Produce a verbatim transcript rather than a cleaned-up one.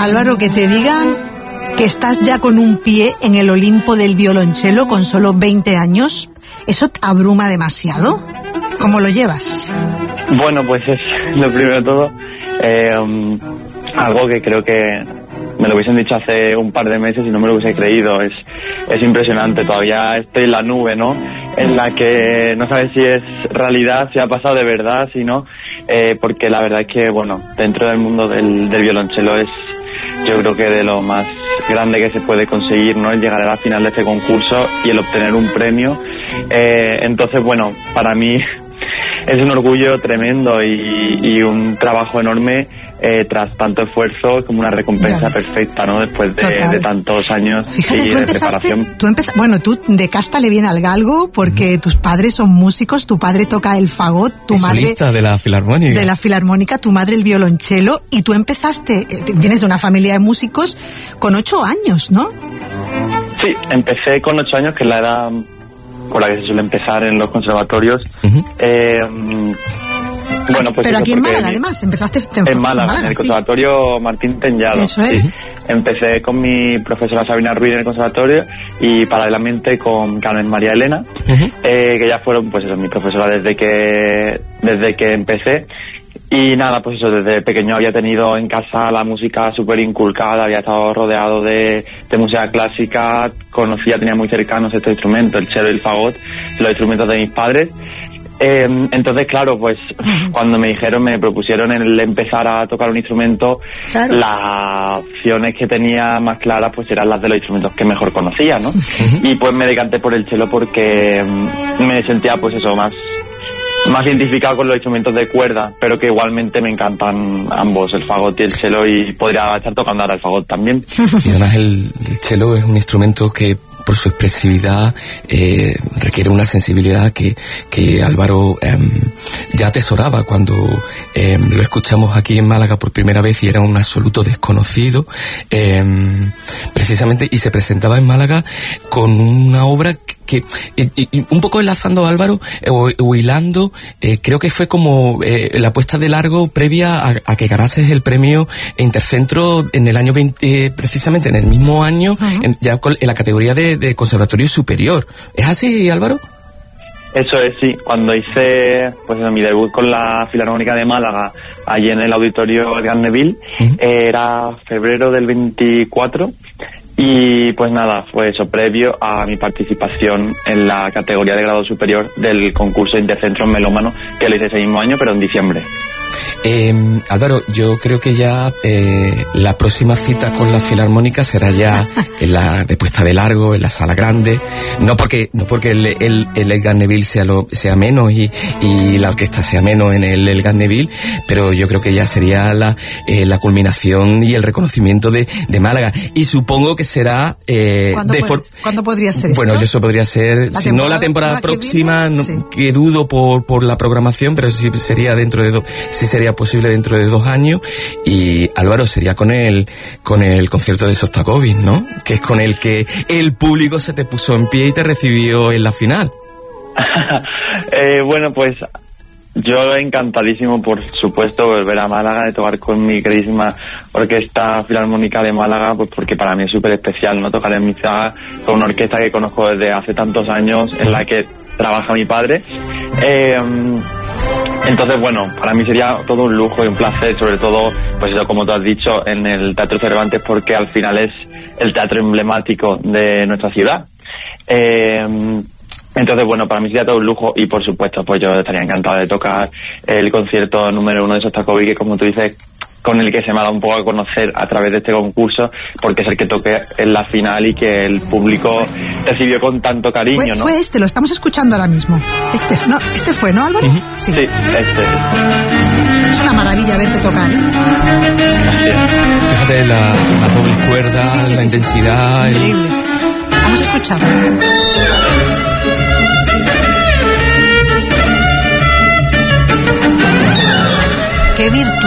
Álvaro, que te digan que estás ya con un pie en el Olimpo del violonchelo con solo veinte años, ¿eso te abruma demasiado? ¿Cómo lo llevas? Bueno, pues es lo primero de todo, eh, um, algo que creo que me lo hubiesen dicho hace un par de meses y no me lo hubiese creído. Es, es impresionante, todavía estoy en la nube, ¿no? En la que no sabes si es realidad, si ha pasado de verdad, si no, eh, porque la verdad es que, bueno, dentro del mundo del, del violonchelo es, yo creo que de lo más grande que se puede conseguir, ¿no? El llegar a la final de este concurso y el obtener un premio. Eh, entonces, bueno, para mí es un orgullo tremendo y, y un trabajo enorme, eh, tras tanto esfuerzo, como una recompensa perfecta, ¿no? Después de, de tantos años. Fíjate, y tú de empezaste, preparación. Tú empeza, bueno, tú de casta le viene al galgo porque mm. tus padres son músicos, tu padre toca el fagot, tu es madre... solista de la filarmónica. De la filarmónica, tu madre el violonchelo, y tú empezaste, eh, vienes de una familia de músicos con ocho años, ¿no? Sí, empecé con ocho años, que es la edad por la que se suele empezar en los conservatorios. Uh-huh. eh, Bueno, pues pero eso, aquí en Málaga, mi, además, empezaste en, en Málaga, Málaga, en el sí. Conservatorio Martín Tellado. Eso es. Sí. Empecé con mi profesora Sabina Ruiz en el conservatorio y paralelamente con Carmen María Elena, uh-huh. eh, que ya fueron, pues eso, mi profesora desde que desde que empecé. Y nada, pues eso, desde pequeño había tenido en casa la música súper inculcada, había estado rodeado de, de música clásica, conocía, tenía muy cercanos estos instrumentos, el cello y el fagot, los instrumentos de mis padres. Eh, entonces, claro, pues cuando me dijeron, me propusieron el empezar a tocar un instrumento, claro. Las opciones que tenía más claras pues eran las de los instrumentos que mejor conocía, ¿no? Y pues me decanté por el cello porque me sentía pues eso, más más identificado con los instrumentos de cuerda, pero que igualmente me encantan ambos, el fagot y el cello, y podría estar tocando ahora el fagot también. Y además el, el cello es un instrumento que por su expresividad eh, requiere una sensibilidad que, que Álvaro eh, ya atesoraba cuando eh, lo escuchamos aquí en Málaga por primera vez y era un absoluto desconocido, eh, precisamente, y se presentaba en Málaga con una obra que, que y, y, un poco enlazando a Álvaro eh, o, o hilando, eh, creo que fue como eh, la puesta de largo previa a, a que ganases el premio Intercentro en el año veinte, eh, precisamente en el mismo año, uh-huh. en, ya con, en la categoría de de conservatorio superior. ¿Es así, Álvaro? Eso es, sí. Cuando hice pues mi debut con la Filarmónica de Málaga, allí en el auditorio Edgar Neville, uh-huh. era febrero del veinticuatro, y pues nada, fue eso, previo a mi participación en la categoría de grado superior del concurso Intercentro Melómano, que lo hice ese mismo año, pero en diciembre. Eh, Álvaro, yo creo que ya eh, la próxima cita con la Filarmónica será ya en la de puesta de largo, en la sala grande, no porque no porque el, el, el Edgar Neville sea, lo, sea menos y, y la orquesta sea menos en el Edgar Neville, pero yo creo que ya sería la, eh, la culminación y el reconocimiento de, de Málaga, y supongo que será eh, ¿Cuándo, de puede, for... ¿Cuándo podría ser bueno, esto? eso podría ser, si no la temporada que próxima, no, sí. que dudo por, por la programación, pero sí sería dentro de dos, sí sería posible dentro de dos años. Y Álvaro, sería con el con el concierto de Sostakovich, ¿no? Que es con el que el público se te puso en pie y te recibió en la final. eh, bueno, pues yo encantadísimo, por supuesto, volver a Málaga, de tocar con mi queridísima Orquesta Filarmónica de Málaga, pues porque para mí es súper especial, ¿no? Tocar en mi ciudad con una orquesta que conozco desde hace tantos años, en la que trabaja mi padre. Eh, Entonces, bueno, para mí sería todo un lujo y un placer, sobre todo, pues eso, como tú has dicho, en el Teatro Cervantes, porque al final es el teatro emblemático de nuestra ciudad. Eh, entonces, bueno, para mí sería todo un lujo, y por supuesto, pues yo estaría encantado de tocar el concierto número uno de Sostakovich, que, como tú dices, con el que se me ha dado un poco a conocer a través de este concurso, porque es el que toqué en la final y que el público recibió con tanto cariño, fue, ¿no? Fue este, lo estamos escuchando ahora mismo. Este, no, este fue, ¿no, Álvaro? Uh-huh. Sí. Sí, este. Es una maravilla verte tocar, ¿eh? Fíjate la, la doble cuerda, sí, sí, la sí, intensidad. Sí. Increíble. El... Vamos a escucharlo. Qué virtud.